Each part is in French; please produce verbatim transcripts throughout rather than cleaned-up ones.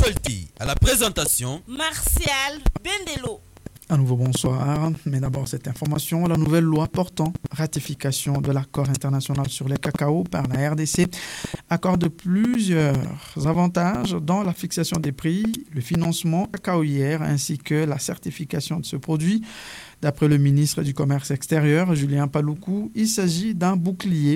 Folti. À la présentation, Martial Bendelo. À nouveau bonsoir, mais d'abord cette information, la nouvelle loi portant ratification de l'accord international sur les cacao par la R D C accorde plusieurs avantages dans la fixation des prix, le financement cacaoyer ainsi que la certification de ce produit. D'après le ministre du Commerce extérieur, Julien Paluku, il s'agit d'un bouclier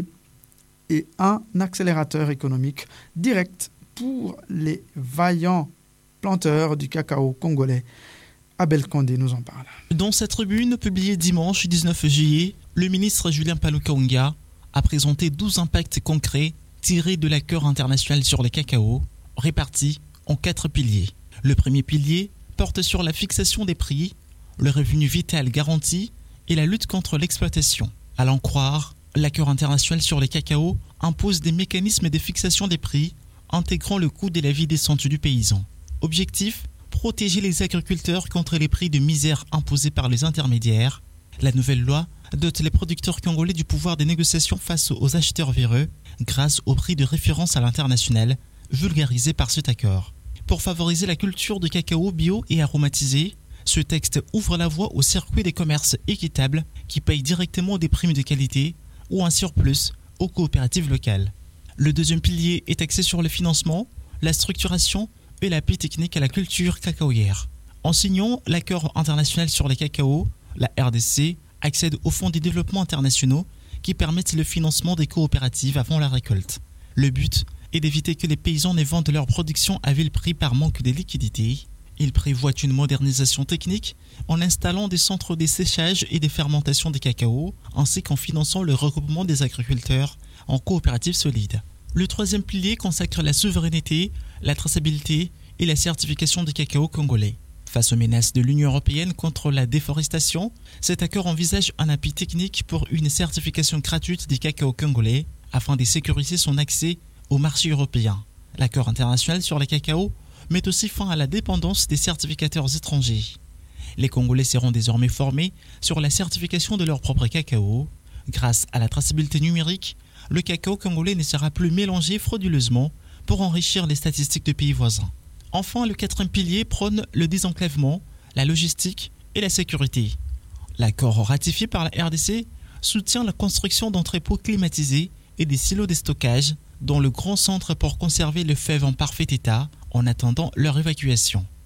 et un accélérateur économique direct pour les vaillants planteurs du cacao congolais. Abel Condé nous en parle. Dans sa tribune publiée dimanche dix-neuf juillet, le ministre Julien Paluku a présenté douze impacts concrets tirés de l'accord international sur les cacao, répartis en quatre piliers. Le premier pilier porte sur la fixation des prix, le revenu vital garanti et la lutte contre l'exploitation. À l'en croire, l'accord international sur les cacao impose des mécanismes de fixation des prix intégrant le coût de la vie décente du paysan. Objectif : protéger les agriculteurs contre les prix de misère imposés par les intermédiaires. La nouvelle loi dote les producteurs congolais du pouvoir de négociation face aux acheteurs véreux grâce au prix de référence à l'international vulgarisé par cet accord. Pour favoriser la culture de cacao bio et aromatisé, ce texte ouvre la voie au circuit des commerces équitables qui payent directement des primes de qualité ou un surplus aux coopératives locales. Le deuxième pilier est axé sur le financement, la structuration et l'appui technique à la culture cacaoyère. En signant l'accord international sur les cacao, la R D C accède aux fonds de développement internationaux qui permettent le financement des coopératives avant la récolte. Le but est d'éviter que les paysans ne vendent leur production à vil prix par manque de liquidité. Il prévoit une modernisation technique en installant des centres de séchage et de fermentation des cacao, ainsi qu'en finançant le regroupement des agriculteurs en coopératives solides. Le troisième pilier consacre la souveraineté, la traçabilité et la certification du cacao congolais. Face aux menaces de l'Union européenne contre la déforestation, cet accord envisage un appui technique pour une certification gratuite du cacao congolais afin de sécuriser son accès au marché européen. L'accord international sur le cacao met aussi fin à la dépendance des certificateurs étrangers. Les Congolais seront désormais formés sur la certification de leur propre cacao. Grâce à la traçabilité numérique, le cacao congolais ne sera plus mélangé frauduleusement pour enrichir les statistiques de pays voisins. Enfin, le quatrième pilier prône le désenclavement, la logistique et la sécurité. L'accord ratifié par la R D C soutient la construction d'entrepôts climatisés et des silos de stockage dans le grand centre pour conserver le fève en parfait état en attendant leur évacuation.